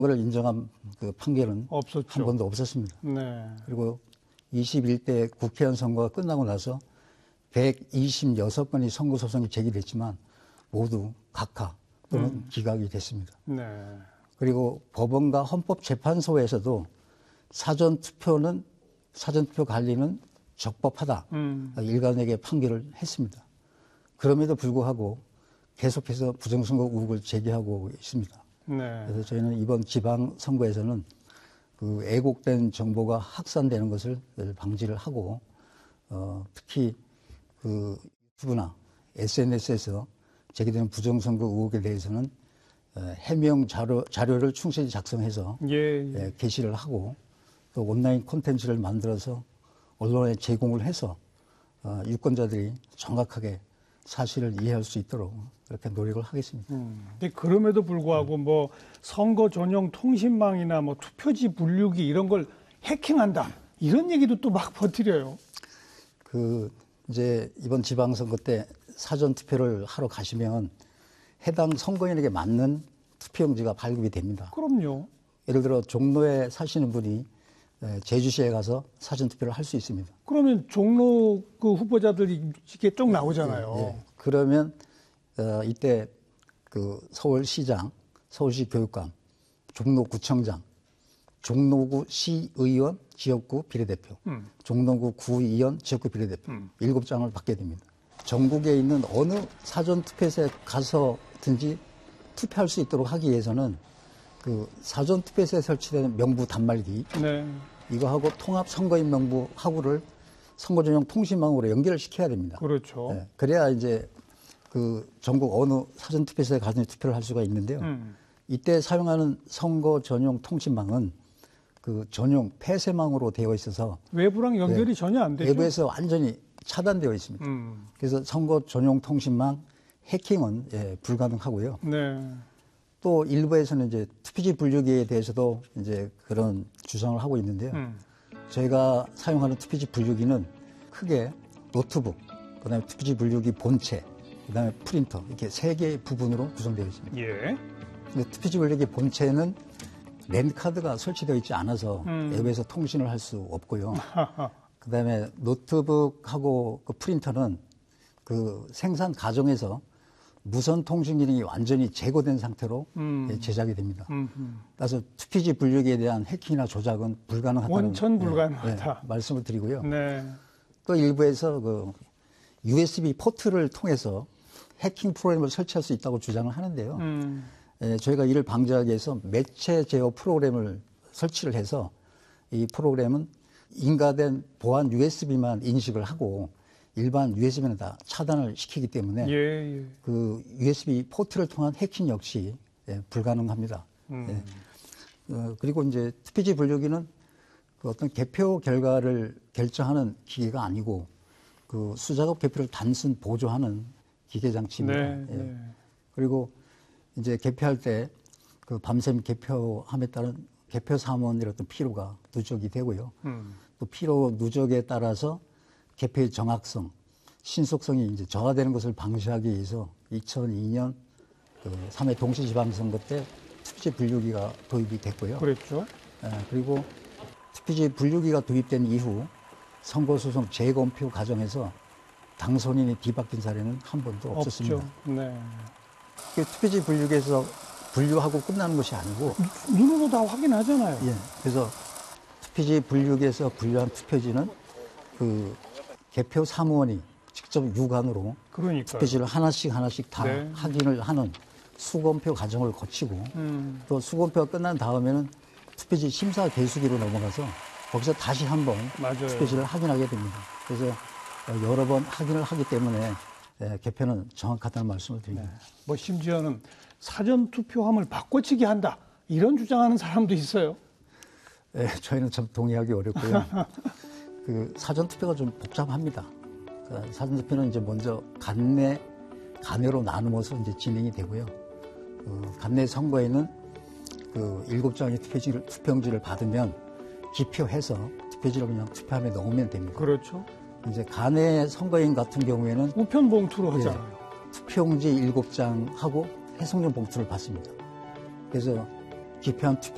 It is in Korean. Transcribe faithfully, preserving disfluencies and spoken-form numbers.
그걸 인정한 그 판결은 없었죠. 한 번도 없었습니다. 네. 그리고 이십일 대 국회의원 선거가 끝나고 나서 백이십육 건의 선거소송이 제기됐지만 모두 각하 또는 음. 기각이 됐습니다. 네. 그리고 법원과 헌법재판소에서도 사전투표는 사전투표 관리는 적법하다. 음. 일관되게 판결을 했습니다. 그럼에도 불구하고 계속해서 부정선거 의혹을 제기하고 있습니다. 네. 그래서 저희는 이번 지방선거에서는 그 왜곡된 정보가 확산되는 것을 방지를 하고 어, 특히 그 유튜브나 에스엔에스에서 제기되는 부정선거 의혹에 대해서는 해명 자료, 자료를 충실히 작성해서 예, 예. 예, 게시를 하고 또 온라인 콘텐츠를 만들어서 언론에 제공을 해서 어, 유권자들이 정확하게 사실을 이해할 수 있도록 그렇게 노력을 하겠습니다. 음, 근데 그럼에도 불구하고 음. 뭐 선거 전용 통신망이나 뭐 투표지 분류기 이런 걸 해킹한다 이런 얘기도 또 막 퍼뜨려요. 그 이제 이번 지방선거 때 사전 투표를 하러 가시면 해당 선거인에게 맞는 투표용지가 발급이 됩니다. 그럼요. 예를 들어 종로에 사시는 분이 제주시에 가서 사전 투표를 할 수 있습니다. 그러면 종로 그 후보자들이 이렇게 쭉 나오잖아요. 예, 예. 그러면 어, 이때 그 서울시장, 서울시 교육감, 종로구청장, 종로구 시의원, 지역구 비례대표, 음. 종로구 구의원, 지역구 비례대표 음. 일곱 장을 받게 됩니다. 전국에 있는 어느 사전투표소에 가서든지 투표할 수 있도록 하기 위해서는 그 사전투표소에 설치된 명부 단말기 네. 이거하고 통합선거인 명부 하고를 선거전용 통신망으로 연결을 시켜야 됩니다. 그렇죠. 네. 그래야 이제 그 전국 어느 사전투표소에 가서 투표를 할 수가 있는데요. 음. 이때 사용하는 선거 전용 통신망은 그 전용 폐쇄망으로 되어 있어서 외부랑 연결이 네. 전혀 안 되죠. 외부에서 완전히 차단되어 있습니다. 음. 그래서 선거 전용 통신망 해킹은 예, 불가능하고요. 네. 또 일부에서는 이제 투표지 분류기에 대해서도 이제 그런 주장을 하고 있는데요. 음. 저희가 사용하는 투표지 분류기는 크게 노트북, 그다음에 투표지 분류기 본체, 그다음에 프린터 이렇게 세 개의 부분으로 구성되어 있습니다. 예. 근데 투표지 분류기 본체는 랜 카드가 설치되어 있지 않아서 음. 외부에서 통신을 할 수 없고요. 그다음에 노트북하고 그 프린터는 그 생산 과정에서 무선 통신 기능이 완전히 제거된 상태로 음. 제작이 됩니다. 음흠. 따라서 투표지 분류기에 대한 해킹이나 조작은 불가능하다는 원천 불가능하다. 네, 네, 말씀을 드리고요. 네. 또 일부에서 그 유에스비 포트를 통해서 해킹 프로그램을 설치할 수 있다고 주장을 하는데요. 음. 예, 저희가 이를 방지하기 위해서 매체 제어 프로그램을 설치를 해서 이 프로그램은 인가된 보안 유에스비만 인식을 하고 일반 유에스비는 다 차단을 시키기 때문에 예, 예. 그 유에스비 포트를 통한 해킹 역시 예, 불가능합니다. 음. 예. 어, 그리고 이제 투표지 분류기는 그 어떤 개표 결과를 결정하는 기계가 아니고 그 수작업 개표를 단순 보조하는 기계 장치입니다. 네, 예. 네. 그리고 이제 개표할 때 그 밤샘 개표함에 따른 개표 사무원의 어떤 피로가 누적이 되고요. 음. 또 피로 누적에 따라서 개표의 정확성, 신속성이 이제 저하되는 것을 방지하기 위해서 이천이 년 그 삼 회 동시지방선거 때 투표지 분류기가 도입이 됐고요. 그랬죠. 예, 그리고 투표지 분류기가 도입된 이후 선거소송 재검표 과정에서 당선인이 뒤바뀐 사례는 한 번도 없었습니다. 없죠. 네. 그 투표지 분류기에서 분류하고 끝나는 것이 아니고 눈으로 다 확인하잖아요. 예, 그래서 투표지 분류기에서 분류한 투표지는 그 개표 사무원이 직접 육안으로 그러니까요. 투표지를 하나씩 하나씩 다 네. 확인을 하는 수검표 과정을 거치고 음. 또 수검표가 끝난 다음에는 투표지 심사 개수기로 넘어가서 거기서 다시 한번 투표지를 확인하게 됩니다. 그래서 여러 번 확인을 하기 때문에 예, 개표는 정확하다는 말씀을 드립니다. 네. 뭐 심지어는 사전 투표함을 바꿔치기 한다 이런 주장하는 사람도 있어요. 예, 저희는 참 동의하기 어렵고요. 그 사전 투표가 좀 복잡합니다. 그 사전 투표는 이제 먼저 간내, 간회로 나누어서 이제 진행이 되고요. 그 간내 선거에는 그 일곱 장의 투표지를 투표용지를 받으면 기표해서 투표지를 그냥 투표함에 넣으면 됩니다. 그렇죠. 이제 간내 선거인 같은 경우에는 우편 봉투로 하잖아요. 예, 투표용지 일곱 장하고 해송용 봉투를 받습니다. 그래서 기표한 투표